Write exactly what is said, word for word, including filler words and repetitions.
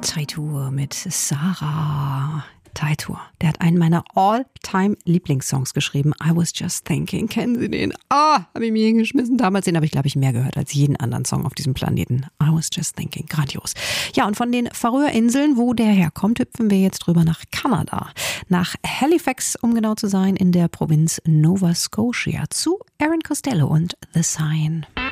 Teitur mit Sarah. Teitur, der hat einen meiner All-Time-Lieblingssongs geschrieben. I was just thinking. Kennen Sie den? Ah, habe ich mir hingeschmissen. Damals den habe ich, glaube ich, mehr gehört als jeden anderen Song auf diesem Planeten. I was just thinking. Grandios. Ja, und von den Färöerinseln, wo der herkommt, hüpfen wir jetzt drüber nach Kanada. Nach Halifax, um genau zu sein, in der Provinz Nova Scotia. Zu Aaron Costello und The Sign.